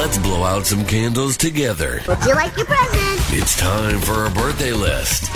Let's blow out some candles together. Would you like your present? It's time for our birthday list.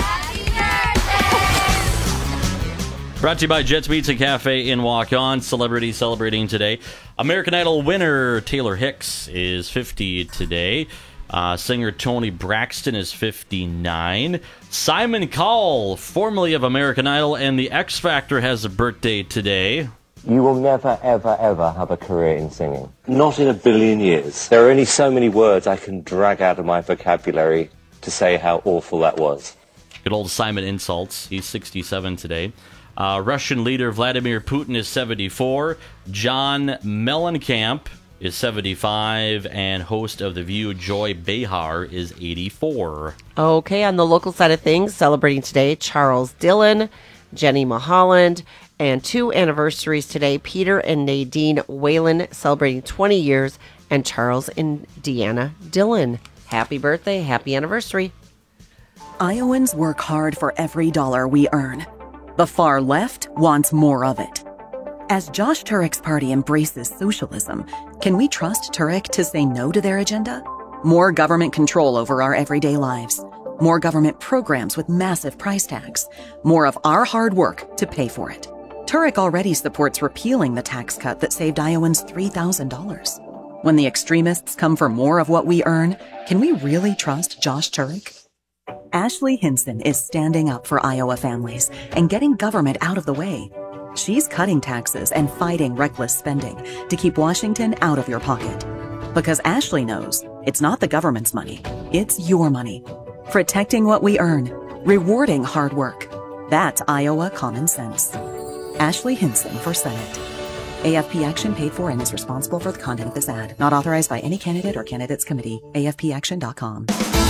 Brought to you by Jets Pizza Cafe in Walk-On. Celebrity celebrating today. American Idol winner Taylor Hicks is 50 today. Singer Tony Braxton is 59. Simon Cowell, formerly of American Idol and the X Factor, has a birthday today. You will never, ever, ever have a career in singing. Not in a billion years. There are only so many words I can drag out of my vocabulary to say how awful that was. Good old Simon Insults. He's 67 today. Russian leader Vladimir Putin is 74. John Mellencamp is 75. And host of The View, Joy Behar, is 84. Okay, on the local side of things, celebrating today, Charles Dillon, Jenny Mulholland, and 2 anniversaries today, Peter and Nadine Whalen celebrating 20 years, and Charles and Deanna Dillon. Happy birthday, happy anniversary. Iowans work hard for every dollar we earn. The far left wants more of it. As Josh Turek's party embraces socialism, can we trust Turek to say no to their agenda? More government control over our everyday lives. More government programs with massive price tags. More of our hard work to pay for it. Turek already supports repealing the tax cut that saved Iowans $3,000. When the extremists come for more of what we earn, can we really trust Josh Turek? Ashley Hinson is standing up for Iowa families and getting government out of the way. She's cutting taxes and fighting reckless spending to keep Washington out of your pocket. Because Ashley knows it's not the government's money, it's your money. Protecting what we earn, rewarding hard work. That's Iowa common sense. Ashley Hinson for Senate. AFP Action paid for and is responsible for the content of this ad. Not authorized by any candidate or candidates committee. AFPAction.com.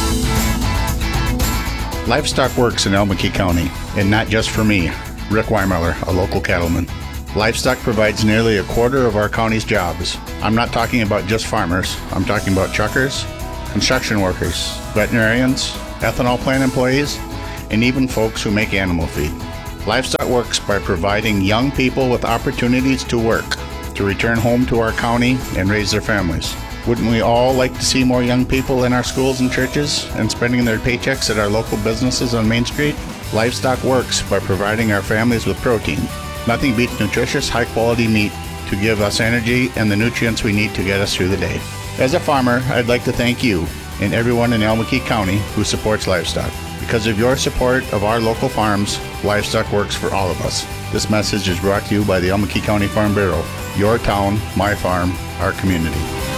Livestock works in Elmwood County, and not just for me, Rick Weimeller, a local cattleman. Livestock provides nearly a quarter of our county's jobs. I'm not talking about just farmers. I'm talking about truckers, construction workers, veterinarians, ethanol plant employees, and even folks who make animal feed. Livestock works by providing young people with opportunities to work, to return home to our county and raise their families. Wouldn't we all like to see more young people in our schools and churches and spending their paychecks at our local businesses on Main Street? Livestock works by providing our families with protein. Nothing beats nutritious, high-quality meat to give us energy and the nutrients we need to get us through the day. As a farmer, I'd like to thank you and everyone in Elmwood County who supports livestock. Because of your support of our local farms, livestock works for all of us. This message is brought to you by the Elmwood County Farm Bureau. Your town, my farm, our community.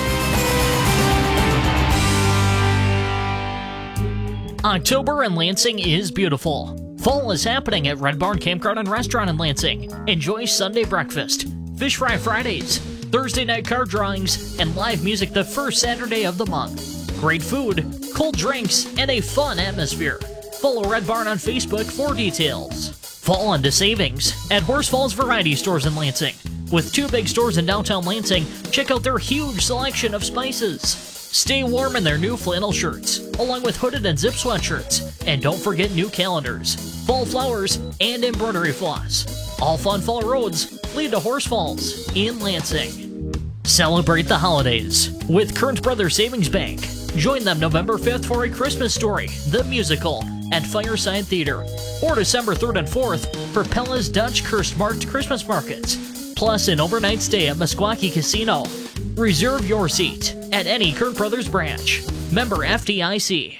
October in Lansing is beautiful. Fall is happening at Red Barn Campground and Restaurant in Lansing. Enjoy Sunday breakfast, Fish Fry Fridays, Thursday night card drawings, and live music the first Saturday of the month. Great food, cold drinks, and a fun atmosphere. Follow Red Barn on Facebook for details. Fall into savings at Horse Falls Variety Stores in Lansing. With 2 big stores in downtown Lansing, check out their huge selection of spices. Stay warm in their new flannel shirts, along with hooded and zip sweatshirts. And don't forget new calendars, fall flowers, and embroidery floss. All fun fall roads lead to Horse Falls in Lansing. Celebrate the holidays with Kearns Brothers Savings Bank. Join them November 5th for A Christmas Story, the musical, at Fireside Theater. Or December 3rd and 4th for Pella's Dutch Kerstmarkt Christmas Markets. Plus an overnight stay at Meskwaki Casino. Reserve your seat at any Kearns Brothers branch. Member FDIC.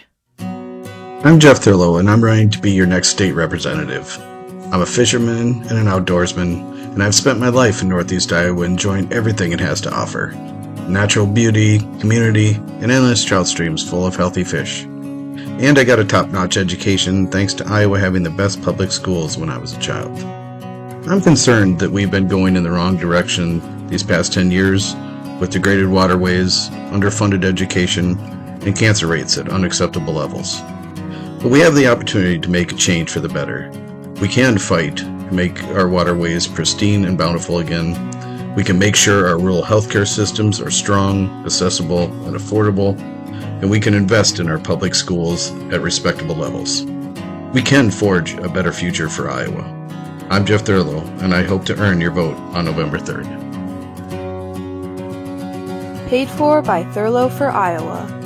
I'm Jeff Thurlow, and I'm running to be your next state representative. I'm a fisherman and an outdoorsman, and I've spent my life in Northeast Iowa enjoying everything it has to offer. Natural beauty, community, and endless trout streams full of healthy fish. And I got a top-notch education thanks to Iowa having the best public schools when I was a child. I'm concerned that we've been going in the wrong direction these past 10 years with degraded waterways, underfunded education, and cancer rates at unacceptable levels. But we have the opportunity to make a change for the better. We can fight to make our waterways pristine and bountiful again. We can make sure our rural healthcare systems are strong, accessible, and affordable, and we can invest in our public schools at respectable levels. We can forge a better future for Iowa. I'm Jeff Thurlow, and I hope to earn your vote on November 3rd. Paid for by Thurlow for Iowa.